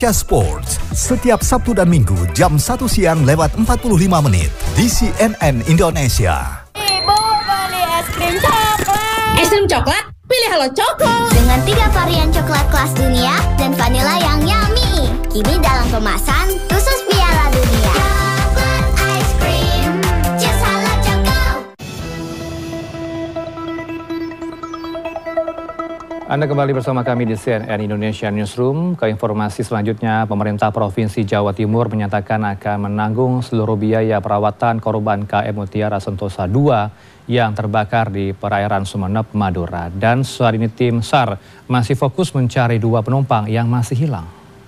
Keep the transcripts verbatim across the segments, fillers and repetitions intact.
Sports setiap Sabtu dan Minggu jam satu siang lewat empat puluh lima menit di C N N Indonesia. Ibu beli es krim coklat. Es krim coklat? Pilih Halo Choco. Dengan tiga varian coklat kelas dunia dan vanila yang yummy. Kini dalam kemasan khusus Piala Dunia. Coklat ice cream, just Halo Choco. Anda kembali bersama kami di C N N Indonesia Newsroom. Ke informasi selanjutnya, pemerintah Provinsi Jawa Timur menyatakan akan menanggung seluruh biaya perawatan korban K M Mutiara Sentosa dua yang terbakar di perairan Sumeneb, Madura. Dan saat ini tim SAR masih fokus mencari dua penumpang yang masih hilang.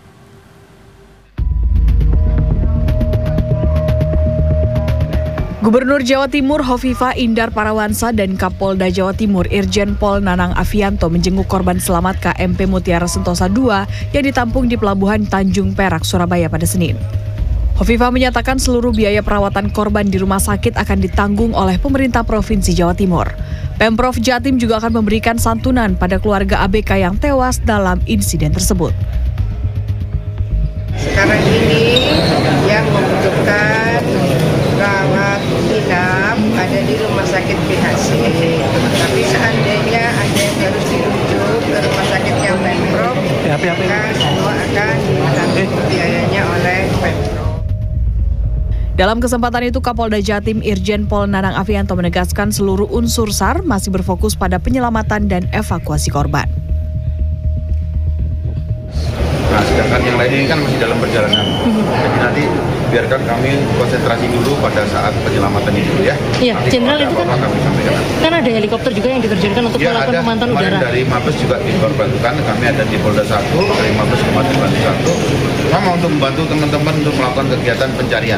Gubernur Jawa Timur Hovifah Indar Parawansa dan Kapolda Jawa Timur Irjen Pol Nanang Afianto menjenguk korban selamat K M P Mutiara Sentosa dua yang ditampung di Pelabuhan Tanjung Perak, Surabaya pada Senin. Hovifah menyatakan seluruh biaya perawatan korban di rumah sakit akan ditanggung oleh pemerintah Provinsi Jawa Timur. Pemprov Jatim juga akan memberikan santunan pada keluarga A B K yang tewas dalam insiden tersebut. Sekarang ini yang membutuhkan rawat inap ada di rumah sakit P H C. Tapi seandainya ada yang harus dirujuk ke rumah sakitnya Pemprov, maka semua akan ditanggung biayanya oleh Pemprov. Dalam kesempatan itu, Kapolda Jatim Irjen Pol Nanang Afianto menegaskan seluruh unsur SAR masih berfokus pada penyelamatan dan evakuasi korban. Nah, sedangkan yang lain ini kan masih dalam perjalanan. Jadi nanti biarkan kami konsentrasi dulu pada saat penyelamatan itu ya. Iya, Jenderal itu kan, kan ada helikopter juga yang diterjunkan untuk ya, melakukan pemantauan udara. Dari Mabes juga dikorbankan, kami ada di Polda satu, dari Mabes Kabupaten Bandung satu, sama untuk membantu teman-teman untuk melakukan kegiatan pencarian.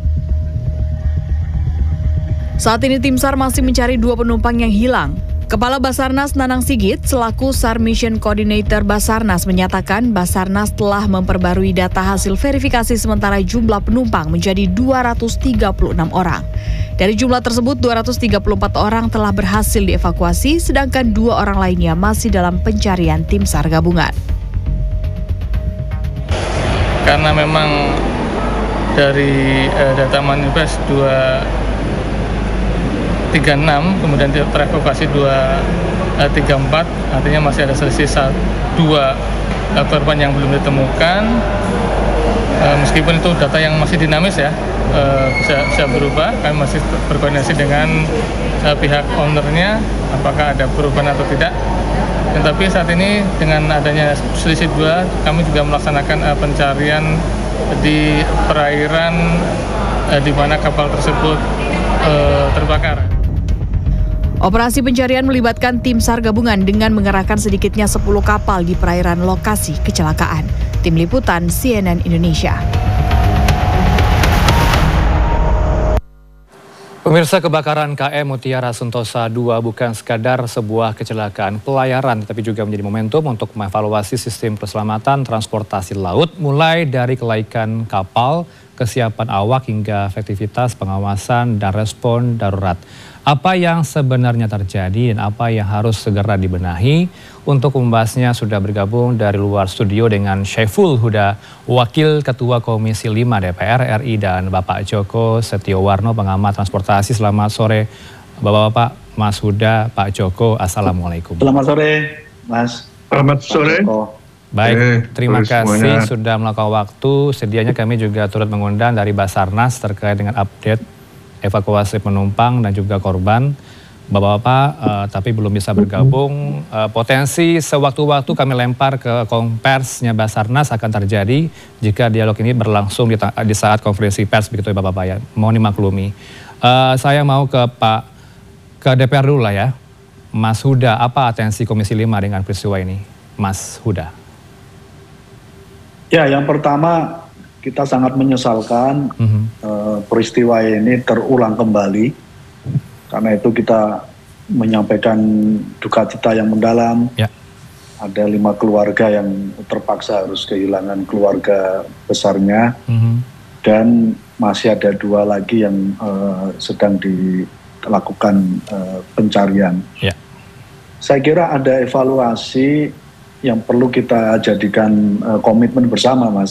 Saat ini tim SAR masih mencari dua penumpang yang hilang. Kepala Basarnas Nanang Sigit selaku SAR Mission Coordinator Basarnas menyatakan Basarnas telah memperbarui data hasil verifikasi sementara jumlah penumpang menjadi dua ratus tiga puluh enam orang. Dari jumlah tersebut dua ratus tiga puluh empat orang telah berhasil dievakuasi sedangkan dua orang lainnya masih dalam pencarian tim SAR gabungan. Karena memang dari uh, data manifest dua tiga enam, kemudian terevakuasi dua tiga empat, artinya masih ada selisih dua korban yang belum ditemukan. E, meskipun itu data yang masih dinamis ya, e, bisa, bisa berubah, kami masih berkoordinasi dengan e, pihak ownernya, apakah ada perubahan atau tidak. Dan tapi saat ini dengan adanya selisih dua, kami juga melaksanakan e, pencarian di perairan e, di mana kapal tersebut e, terbakar. Operasi pencarian melibatkan tim SAR gabungan dengan mengerahkan sedikitnya sepuluh kapal di perairan lokasi kecelakaan. Tim Liputan C N N Indonesia. Pemirsa, kebakaran K M Mutiara Sentosa dua bukan sekadar sebuah kecelakaan pelayaran, tetapi juga menjadi momentum untuk mengevaluasi sistem keselamatan transportasi laut, mulai dari kelaikan kapal, kesiapan awak, hingga efektivitas pengawasan dan respon darurat. Apa yang sebenarnya terjadi dan apa yang harus segera dibenahi? Untuk membahasnya sudah bergabung dari luar studio dengan Syaiful Huda, Wakil Ketua Komisi lima D P R R I, dan Bapak Joko Setiowarno, pengamat transportasi. Selamat sore Bapak-Bapak, Mas Huda, Pak Joko, Assalamualaikum. Selamat sore Mas. Selamat sore. Baik, eh, terima kasih semuanya. sudah melakukan waktu. Sedianya kami juga turut mengundang dari Basarnas terkait dengan update evakuasi penumpang dan juga korban. Bapak-bapak, uh, tapi belum bisa bergabung. Uh, potensi sewaktu-waktu kami lempar ke konferensinya Basarnas akan terjadi jika dialog ini berlangsung di, di saat konferensi pers, begitu ya Bapak-bapak ya. Mohon dimaklumi. Uh, saya mau ke Pak, ke D P R dulu lah ya. Mas Huda, apa atensi Komisi lima dengan peristiwa ini? Mas Huda. Ya, yang pertama kita sangat menyesalkan mm-hmm. uh, peristiwa ini terulang kembali. Karena itu kita menyampaikan duka cita yang mendalam. Ya. Ada lima keluarga yang terpaksa harus kehilangan keluarga besarnya. Mm-hmm. Dan masih ada dua lagi yang uh, sedang dilakukan uh, pencarian. Ya. Saya kira ada evaluasi yang perlu kita jadikan uh, komitmen bersama, Mas.